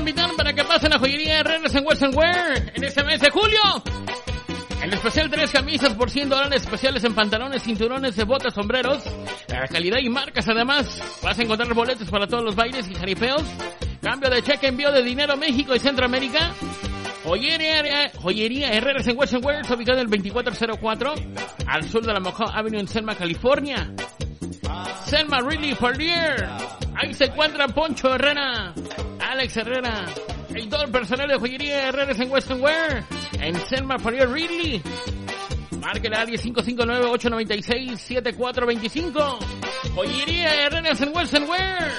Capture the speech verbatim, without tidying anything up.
Invitando para que pasen a Joyería Herreras en Western Wear en este mes de julio. El especial tres camisas por cien dólares, especiales en pantalones, cinturones, botas, sombreros, la calidad y marcas. Además, vas a encontrar boletos para todos los bailes y jaripeos, cambio de cheque, envío de dinero a México y Centroamérica. Joyería, Joyería Herreras en Western Wear, ubicado en el veinticuatro cero cuatro, al sur de la Mojave Avenue en Selma, California. Selma Really Farrier. Ahí se encuentra Poncho Herrera, Alex Herrera, el todo el personal de Joyería Herreras en Western Wear en Selma Farrier Ridley. Márquele al cinco cinco nueve, ocho nueve seis, siete cuatro dos cinco. Joyería Herreras en Western Wear.